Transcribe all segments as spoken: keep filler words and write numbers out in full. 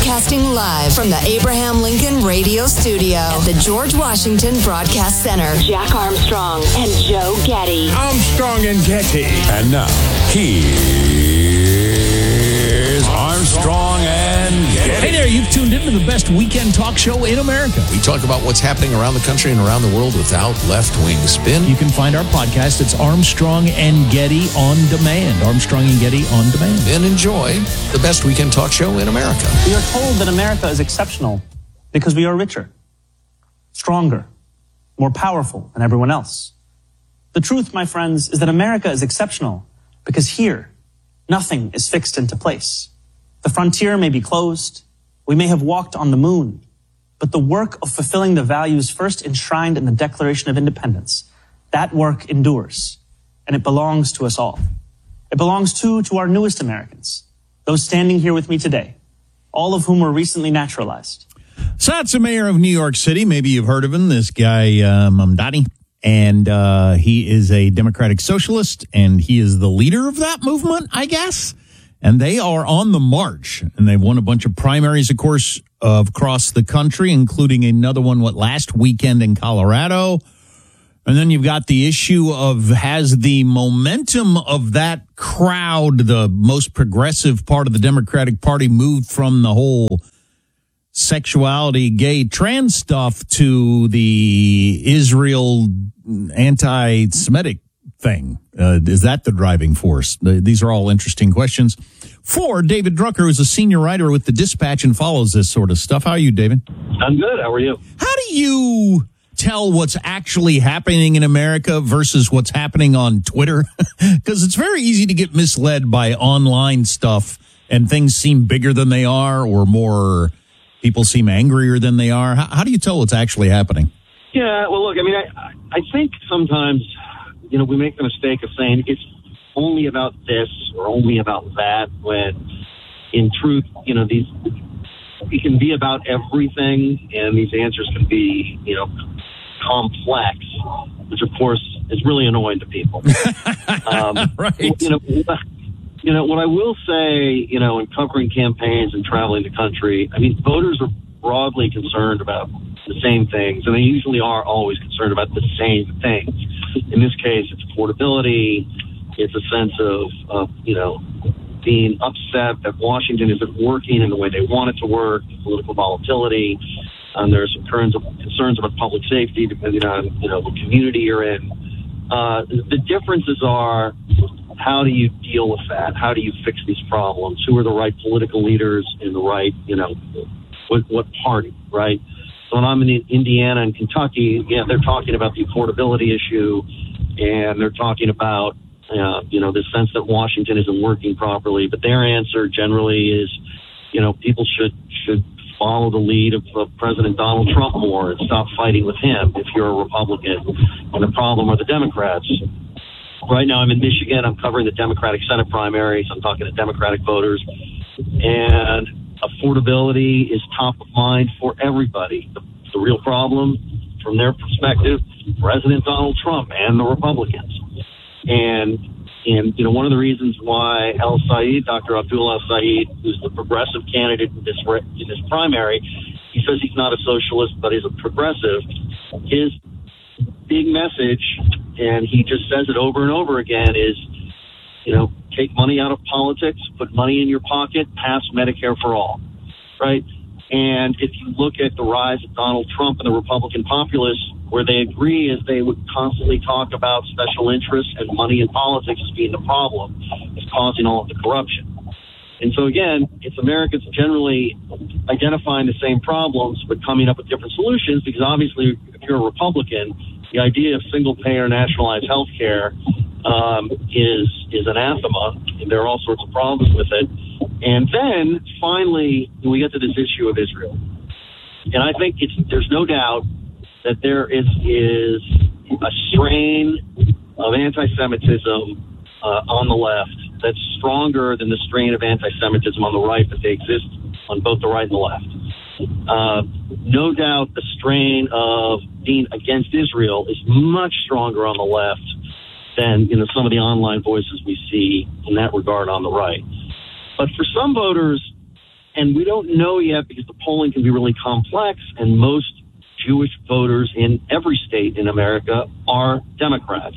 Broadcasting live from the Abraham Lincoln Radio Studio at the George Washington Broadcast Center. Jack Armstrong and Joe Getty. Armstrong and Getty. And now, here's Armstrong and Getty. Hey there, you've tuned into the best weekend talk show in America. We talk about what's happening around the country and around the world without left-wing spin. You can find our podcast. It's Armstrong and Getty on Demand. Armstrong and Getty on Demand. And enjoy the best weekend talk show in America. We are told that America is exceptional because we are richer, stronger, more powerful than everyone else. The truth, my friends, is that America is exceptional because here, nothing is fixed into place. The frontier may be closed. We may have walked on the moon. But the work of fulfilling the values first enshrined in the Declaration of Independence, that work endures, and it belongs to us all. It belongs, too, to our newest Americans, those standing here with me today, all of whom were recently naturalized. So that's the mayor of New York City. Maybe you've heard of him, this guy, uh, Mamdani. And uh, he is a Democratic Socialist, and he is the leader of that movement, I guess. And they are on the march, and they've won a bunch of primaries, of course, uh, across the country, including another one, what, last weekend in Colorado. And then you've got the issue of, has the momentum of that crowd, the most progressive part of the Democratic Party, moved from the whole sexuality, gay, trans stuff to the Israel anti-Semitic thing? Uh, is that the driving force? The, these are all interesting questions. For David Drucker, who's a senior writer with The Dispatch and follows this sort of stuff. How are you, David? I'm good. How are you? How do you tell what's actually happening in America versus what's happening on Twitter? Because it's very easy to get misled by online stuff, and things seem bigger than they are, or more people seem angrier than they are. How, how do you tell what's actually happening? Yeah, well, look, I mean, I, I think sometimes, you know, we make the mistake of saying it's only about this or only about that, when in truth, you know, these, it can be about everything, and these answers can be, you know, complex, which of course is really annoying to people. um, right. You know, you know, what I will say, you know, in covering campaigns and traveling the country, I mean, voters are broadly concerned about the same things, and they usually are always concerned about the same things. In this case, it's affordability. It's a sense of, of, you know, being upset that Washington isn't working in the way they want it to work, political volatility. Um, there's some concerns, concerns about public safety, depending on, you know, the community you're in. Uh, the differences are, how do you deal with that? How do you fix these problems? Who are the right political leaders in the right, you know, what, what party, right? So when I'm in Indiana and Kentucky, yeah, they're talking about the affordability issue, and they're talking about, uh, you know, the sense that Washington isn't working properly. But their answer generally is, you know, people should should follow the lead of, of President Donald Trump more and stop fighting with him if you're a Republican. And the problem are the Democrats. Right now I'm in Michigan. I'm covering the Democratic Senate primaries. I'm talking to Democratic voters. And affordability is top of mind for everybody. The, the real problem, from their perspective, President Donald Trump and the Republicans. And, and you know, one of the reasons why El-Sayed, Doctor Abdul El-Sayed, who's the progressive candidate in this, in this primary, he says he's not a socialist, but he's a progressive. His big message, and he just says it over and over again, is, you know, take money out of politics, put money in your pocket, pass Medicare for all, right? And if you look at the rise of Donald Trump and the Republican populists, where they agree is they would constantly talk about special interests and money in politics as being the problem, is causing all of the corruption. And so again, it's Americans generally identifying the same problems, but coming up with different solutions, because obviously if you're a Republican, the idea of single-payer nationalized health care um, is is anathema, and there are all sorts of problems with it. And then, finally, we get to this issue of Israel. And I think it's there's no doubt that there is, is a strain of anti-Semitism uh, on the left that's stronger than the strain of anti-Semitism on the right, but they exist on both the right and the left. Uh, no doubt the strain of being against Israel is much stronger on the left than, you know, some of the online voices we see in that regard on the right. But for some voters, and we don't know yet because the polling can be really complex, and most Jewish voters in every state in America are Democrats,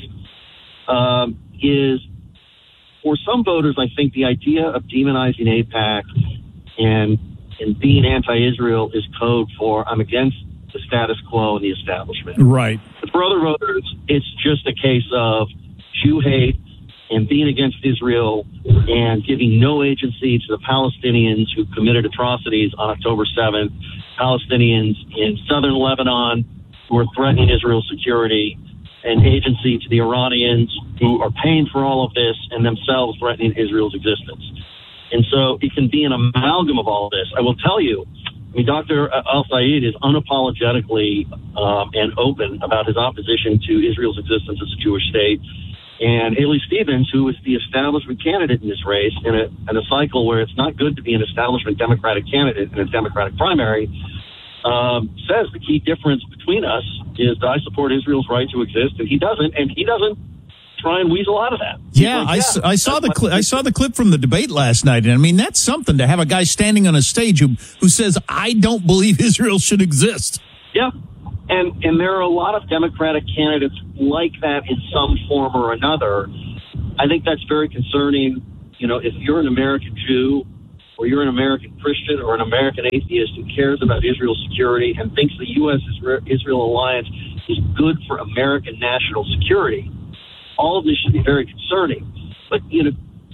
um, is for some voters, I think the idea of demonizing AIPAC and, and being anti-Israel is code for I'm against the status quo and the establishment. Right. But for other voters, it's just a case of Jew hate and being against Israel and giving no agency to the Palestinians who committed atrocities on October seventh, Palestinians in southern Lebanon who are threatening Israel's security, and agency to the Iranians who are paying for all of this and themselves threatening Israel's existence. And so it can be an amalgam of all of this. I will tell you, I mean, Doctor Al-Sayed is unapologetically um, and open about his opposition to Israel's existence as a Jewish state. And Haley Stevens, who is the establishment candidate in this race, in a, in a cycle where it's not good to be an establishment Democratic candidate in a Democratic primary, um, says the key difference between us is that I support Israel's right to exist, and he doesn't, and he doesn't try and weasel out of that. Yeah, like, I, yeah s- I saw the cli- my- I saw the clip from the debate last night, and I mean that's something to have a guy standing on a stage who who says I don't believe Israel should exist. Yeah. And and there are a lot of Democratic candidates like that in some form or another. I think that's very concerning. You know, if you're an American Jew or you're an American Christian or an American atheist who cares about Israel's security and thinks the U S Israel alliance is good for American national security, all of this should be very concerning. But, you know,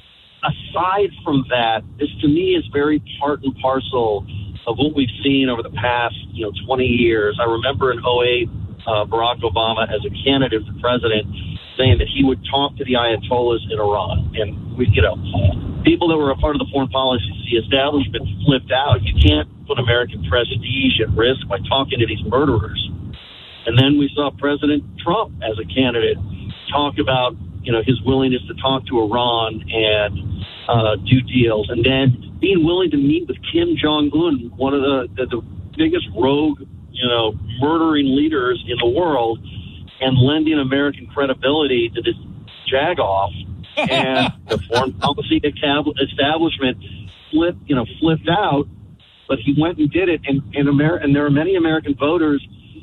aside from that, this to me is very part and parcel of what we've seen over the past, you know, twenty years. I remember in oh eight, uh, Barack Obama, as a candidate for president, saying that he would talk to the Ayatollahs in Iran. And, we, you know, people that were a part of the foreign policy establishment flipped out. You can't put American prestige at risk by talking to these murderers. And then we saw President Trump as a candidate talk about, you know, his willingness to talk to Iran and uh, do deals. And then being willing to meet with Kim Jong-un, one of the, the, the biggest rogue, you know, murdering leaders in the world, and lending American credibility to this jagoff. And the foreign policy establishment flipped, you know, flipped out, but he went and did it. And, and, Amer- and there are many American voters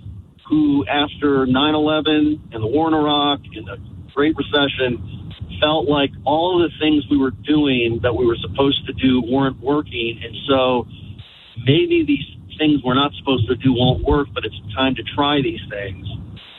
who, after nine eleven and the war in Iraq and the Great Recession, felt like all of the things we were doing that we were supposed to do weren't working. And so maybe these things we're not supposed to do won't work, but it's time to try these things.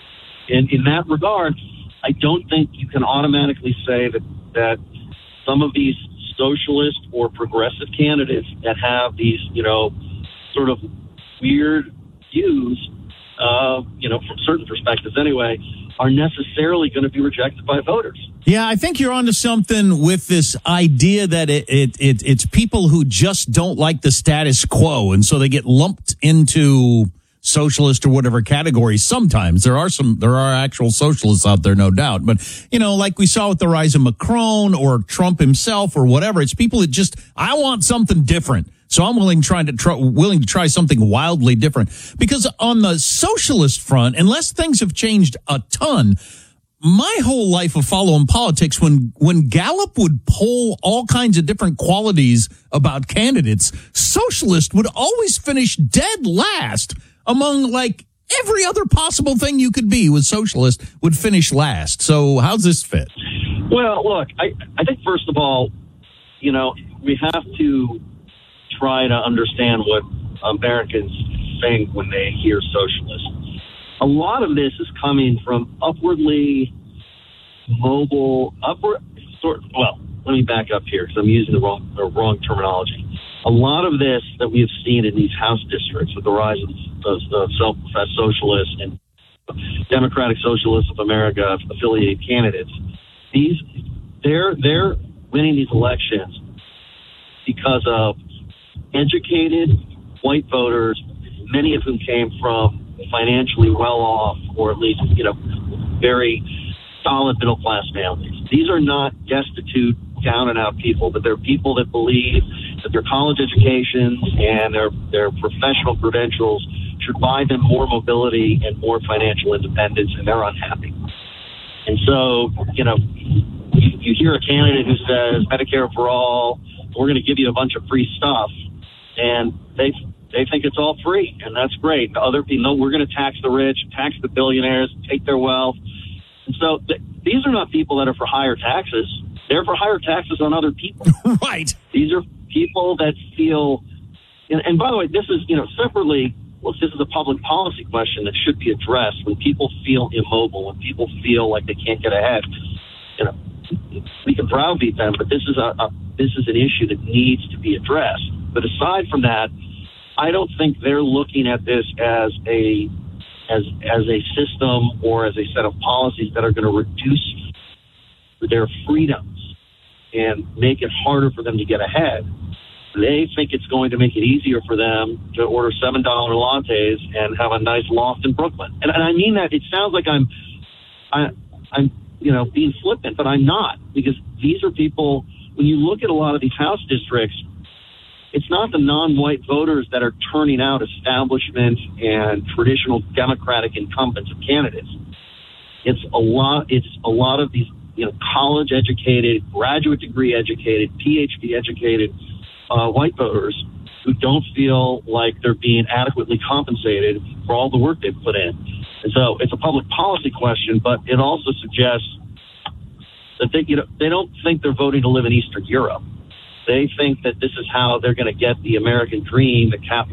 And in that regard, I don't think you can automatically say that, that some of these socialist or progressive candidates that have these, you know, sort of weird views, uh, you know, from certain perspectives anyway, are necessarily going to be rejected by voters. Yeah, I think you're onto something with this idea that it, it, it it's people who just don't like the status quo, and so they get lumped into socialist or whatever category. Sometimes there are some, there are actual socialists out there, no doubt. But, you know, like we saw with the rise of Macron or Trump himself or whatever, it's people that just, I want something different. So I'm willing trying to try, willing to try something wildly different. Because on the socialist front, unless things have changed a ton, my whole life of following politics, when, when Gallup would poll all kinds of different qualities about candidates, socialist would always finish dead last among like every other possible thing you could be. With socialist would finish last. So how's this fit? Well, look, I, I think first of all, you know, we have to try to understand what Americans think when they hear socialist. A lot of this is coming from upwardly mobile, upward, sort. Well, let me back up here because I'm using the wrong, the wrong terminology. A lot of this that we have seen in these House districts with the rise of, of, of self-professed socialists and Democratic Socialists of America affiliated candidates, these they're they're winning these elections because of educated white voters, many of whom came from financially well-off or at least, you know, very solid middle-class families. These are not destitute, down-and-out people, but they're people that believe that their college educations and their, their professional credentials should buy them more mobility and more financial independence, and they're unhappy. And so, you know, you, you hear a candidate who says Medicare for all, we're going to give you a bunch of free stuff, and they they think it's all free, and that's great. The other people, no, we're going to tax the rich, tax the billionaires, take their wealth. And so th- these are not people that are for higher taxes. They're for higher taxes on other people. Right. These are people that feel, and, and by the way, this is, you know, separately, well, this is a public policy question that should be addressed. When people feel immobile, when people feel like they can't get ahead, you know, we can browbeat them, but this is a, a this is an issue that needs to be addressed. But aside from that, I don't think they're looking at this as a as as a system or as a set of policies that are going to reduce their freedoms and make it harder for them to get ahead. They think it's going to make it easier for them to order seven dollar lattes and have a nice loft in Brooklyn. And, and I mean that. It sounds like I'm, I, I'm, you know, being flippant, but I'm not, because these are people. When you look at a lot of these House districts, it's not the non-white voters that are turning out establishment and traditional Democratic incumbents of candidates. It's a lot. It's a lot of these, you know, college-educated, graduate degree-educated, P H D-educated uh, white voters who don't feel like they're being adequately compensated for all the work they've put in. And so it's a public policy question, but it also suggests that they, you know, they don't think they're voting to live in Eastern Europe. They think that this is how they're going to get the American dream, the capitalist